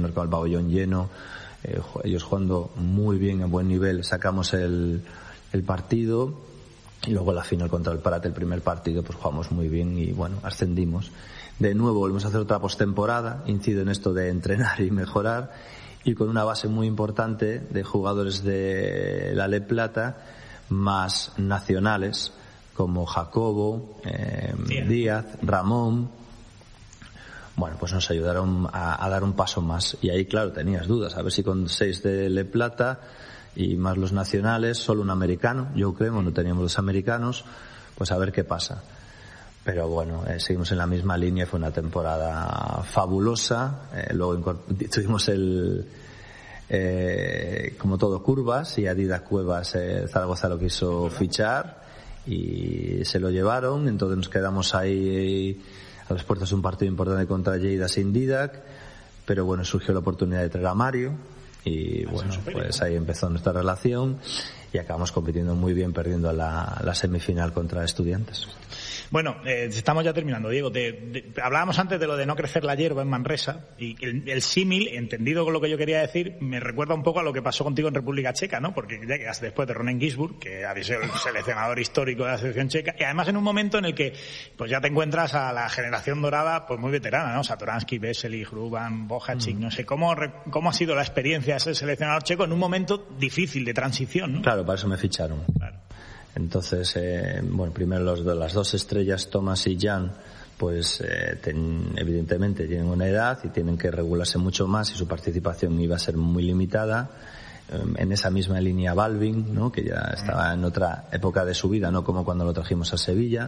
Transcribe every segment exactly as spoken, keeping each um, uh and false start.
primer con el pabellón lleno, eh, ellos jugando muy bien, a buen nivel, sacamos el, el partido, y luego la final contra el Prat, el primer partido, pues jugamos muy bien y bueno, ascendimos. De nuevo volvemos a hacer otra postemporada, incido en esto de entrenar y mejorar, y con una base muy importante de jugadores de la Le Plata, más nacionales, como Jacobo, eh, Díaz, Ramón. Bueno, pues nos ayudaron a, a dar un paso más. Y ahí, claro, tenías dudas, a ver si con seis de Le Plata y más los nacionales, solo un americano, yo creo, no teníamos los americanos, pues a ver qué pasa. Pero bueno, eh, seguimos en la misma línea, fue una temporada fabulosa, eh, luego tuvimos el, eh, como todo, curvas, y Adidas Cuevas, eh, Zaragoza lo quiso fichar y se lo llevaron, entonces nos quedamos ahí a las puertas de un partido importante contra Lleida sin Didac, pero bueno, surgió la oportunidad de traer a Mario y bueno, pues ahí empezó nuestra relación y acabamos compitiendo muy bien, perdiendo la, la semifinal contra Estudiantes. Bueno, eh, estamos ya terminando, Diego. De, de, hablábamos antes de lo de no crecer la hierba en Manresa, y el, el símil, entendido con lo que yo quería decir, me recuerda un poco a lo que pasó contigo en República Checa, ¿no? Porque ya llegaste después de Ronen Gisburg, que había sido el seleccionador histórico de la selección checa, y además en un momento en el que pues ya te encuentras a la generación dorada pues muy veterana, ¿no? Satoransky, Vesely, Hruban, Bohacic, mm. no sé, ¿cómo, ¿cómo ha sido la experiencia de ser seleccionador checo en un momento difícil de transición, ¿no? Claro, para eso me ficharon. Claro. Entonces, eh, bueno, primero los de las dos estrellas, Thomas y Jan, pues eh, ten, evidentemente tienen una edad y tienen que regularse mucho más y su participación iba a ser muy limitada. Eh, en esa misma línea Balvin, ¿no? Que ya estaba en otra época de su vida, no como cuando lo trajimos a Sevilla.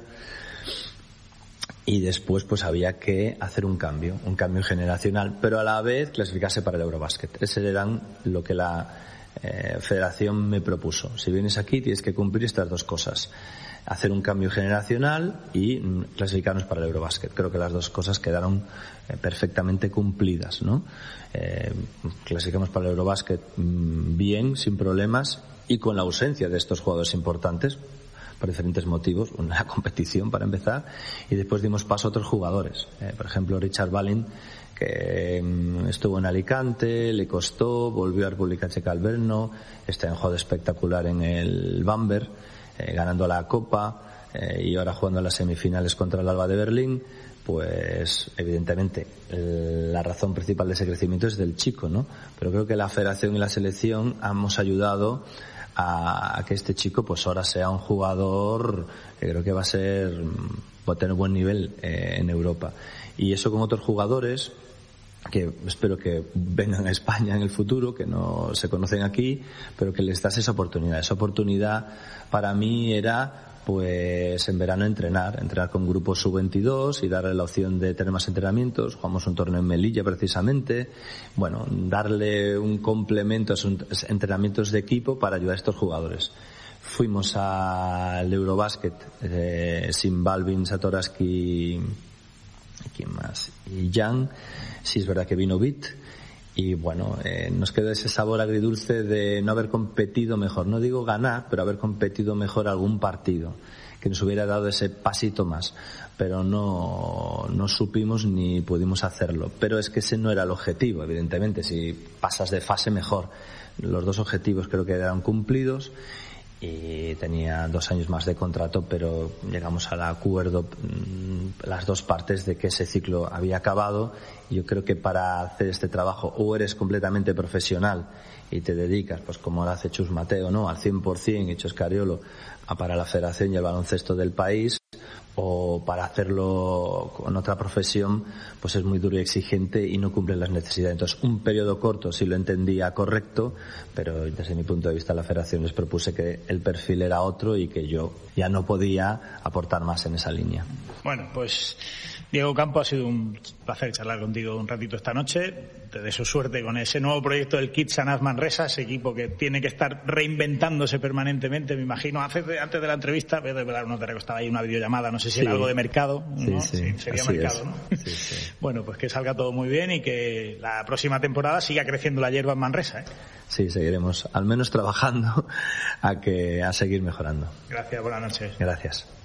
Y después pues había que hacer un cambio, un cambio generacional, pero a la vez clasificarse para el Eurobasket. Ese eran lo que la Eh, federación me propuso. Si vienes aquí tienes que cumplir estas dos cosas: hacer un cambio generacional y mm, clasificarnos para el Eurobasket. Creo que las dos cosas quedaron eh, perfectamente cumplidas, ¿no? Eh, clasificamos para el Eurobasket mm, bien, sin problemas, y con la ausencia de estos jugadores importantes por diferentes motivos, una competición para empezar, y después dimos paso a otros jugadores, eh, por ejemplo Richard Balin, que estuvo en Alicante, le costó, volvió a República Checa al Brno, está en juego espectacular en el Bamberg, eh, ganando la Copa, eh, y ahora jugando en las semifinales contra el Alba de Berlín. Pues evidentemente la razón principal de ese crecimiento es del chico, ¿no? Pero creo que la federación y la selección hemos ayudado a, a que este chico pues ahora sea un jugador que creo que va a ser, va a tener buen nivel eh, en Europa. Y eso con otros jugadores que espero que vengan a España en el futuro, que no se conocen aquí, pero que les das esa oportunidad. Esa oportunidad para mí era pues en verano entrenar, entrenar con grupos sub veintidós y darle la opción de tener más entrenamientos. Jugamos un torneo en Melilla precisamente. Bueno, darle un complemento a esos entrenamientos de equipo para ayudar a estos jugadores. Fuimos al Eurobasket eh, sin Balvin, Satoransky, ¿quién más? Y Jan. Sí, es verdad que vino Bit. Y bueno, eh, nos quedó ese sabor agridulce de no haber competido mejor. No digo ganar, pero haber competido mejor algún partido, que nos hubiera dado ese pasito más. Pero no, no supimos ni pudimos hacerlo. Pero es que ese no era el objetivo, evidentemente. Si pasas de fase, mejor. Los dos objetivos creo que eran cumplidos. Y tenía dos años más de contrato, pero llegamos al acuerdo las dos partes de que ese ciclo había acabado. Y yo creo que para hacer este trabajo o eres completamente profesional y te dedicas, pues como lo hace Chus Mateo, ¿no?, al cien por ciento, y Chus Cariolo, a para la federación y el baloncesto del país, o para hacerlo con otra profesión, pues es muy duro y exigente y no cumple las necesidades. Entonces, un periodo corto sí lo entendía correcto, pero desde mi punto de vista la federación les propuse que el perfil era otro y que yo ya no podía aportar más en esa línea. Bueno, pues Diego Campo, ha sido un placer charlar contigo un ratito esta noche. Te deseo suerte con ese nuevo proyecto del Kids Anas Manresa, ese equipo que tiene que estar reinventándose permanentemente, me imagino. Antes de, antes de la entrevista, voy a desvelar una tarea que estaba ahí, una videollamada, no sé si sí. era algo de mercado, ¿no? Sí, sí, sí sería así mercado, es. ¿no? Sí, sí. Bueno, pues que salga todo muy bien y que la próxima temporada siga creciendo la hierba en Manresa, ¿eh? Sí, seguiremos al menos trabajando a que a seguir mejorando. Gracias, buenas noches. Gracias.